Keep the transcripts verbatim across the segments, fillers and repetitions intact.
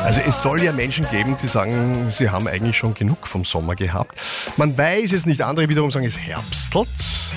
Also es soll ja Menschen geben, die sagen, sie haben eigentlich schon genug vom Sommer gehabt. Man weiß es nicht, andere wiederum sagen, es herbstelt.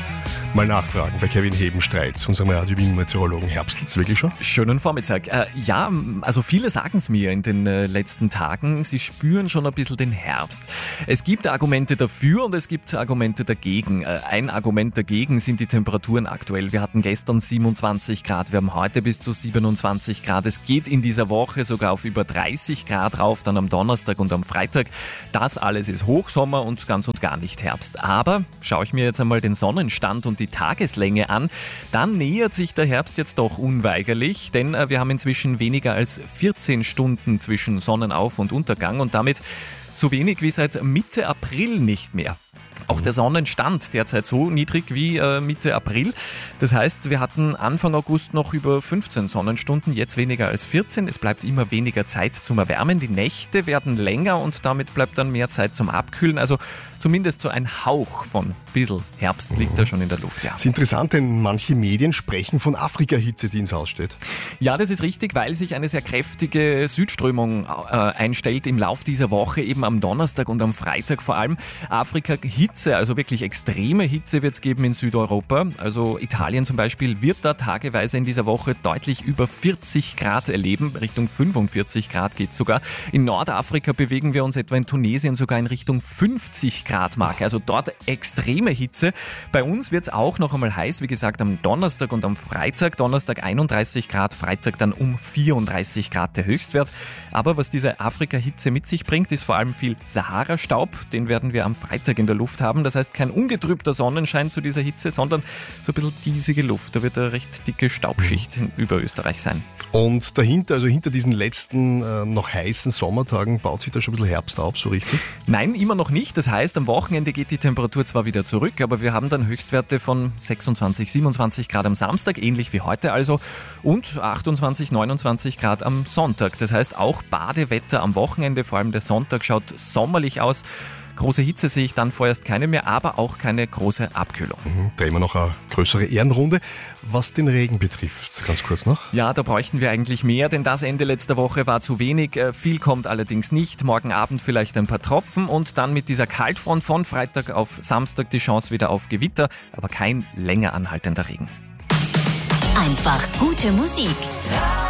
Mal nachfragen bei Kevin Hebenstreit, unserem Radio Wien-Meteorologen. Herbstelt's wirklich schon? Schönen Vormittag. Äh, ja, also viele sagen es mir in den äh, letzten Tagen, sie spüren schon ein bisschen den Herbst. Es gibt Argumente dafür und es gibt Argumente dagegen. Äh, ein Argument dagegen sind die Temperaturen aktuell. Wir hatten gestern siebenundzwanzig Grad, wir haben heute bis zu siebenundzwanzig Grad. Es geht in dieser Woche sogar auf über dreißig Grad rauf, dann am Donnerstag und am Freitag. Das alles ist Hochsommer und ganz und gar nicht Herbst. Aber schaue ich mir jetzt einmal den Sonnenstand und die Tageslänge an, dann nähert sich der Herbst jetzt doch unweigerlich, denn wir haben inzwischen weniger als vierzehn Stunden zwischen Sonnenauf- und Untergang und damit so wenig wie seit Mitte April nicht mehr. Auch der Sonnenstand derzeit so niedrig wie äh, Mitte April. Das heißt, wir hatten Anfang August noch über fünfzehn Sonnenstunden, jetzt weniger als vierzehn. Es bleibt immer weniger Zeit zum Erwärmen. Die Nächte werden länger und damit bleibt dann mehr Zeit zum Abkühlen. Also zumindest so ein Hauch von bissl Herbst liegt da schon in der Luft. Ja. Das ist interessant, denn manche Medien sprechen von Afrika-Hitze, die ins Haus steht. Ja, das ist richtig, weil sich eine sehr kräftige Südströmung äh, einstellt im Lauf dieser Woche, eben am Donnerstag und am Freitag vor allem. Afrika-Hitze, also wirklich extreme Hitze wird es geben in Südeuropa. Also Italien zum Beispiel wird da tageweise in dieser Woche deutlich über vierzig Grad erleben. Richtung fünfundvierzig Grad geht sogar. In Nordafrika bewegen wir uns etwa in Tunesien sogar in Richtung fünfzig Grad Marke. Also dort extreme Hitze. Bei uns wird es auch noch einmal heiß, wie gesagt, am Donnerstag und am Freitag. Donnerstag einunddreißig Grad, Freitag dann um vierunddreißig Grad der Höchstwert. Aber was diese Afrika-Hitze mit sich bringt, ist vor allem viel Sahara-Staub. Den werden wir am Freitag in der Luft haben. Das heißt, kein ungetrübter Sonnenschein zu dieser Hitze, sondern so ein bisschen diesige Luft. Da wird eine recht dicke Staubschicht mhm. über Österreich sein. Und dahinter, also hinter diesen letzten äh, noch heißen Sommertagen, baut sich da schon ein bisschen Herbst auf, so richtig? Nein, immer noch nicht. Das heißt, am Wochenende geht die Temperatur zwar wieder zurück, aber wir haben dann Höchstwerte von sechsundzwanzig, siebenundzwanzig Grad am Samstag, ähnlich wie heute also, und achtundzwanzig, neunundzwanzig Grad am Sonntag. Das heißt, auch Badewetter am Wochenende, vor allem der Sonntag, schaut sommerlich aus. Große Hitze sehe ich dann vorerst keine mehr, aber auch keine große Abkühlung. Mhm, drehen wir noch eine größere Ehrenrunde. Was den Regen betrifft, ganz kurz noch. Ja, da bräuchten wir eigentlich mehr, denn das Ende letzter Woche war zu wenig. Viel kommt allerdings nicht. Morgen Abend vielleicht ein paar Tropfen und dann mit dieser Kaltfront von Freitag auf Samstag die Chance wieder auf Gewitter, aber kein länger anhaltender Regen. Einfach gute Musik.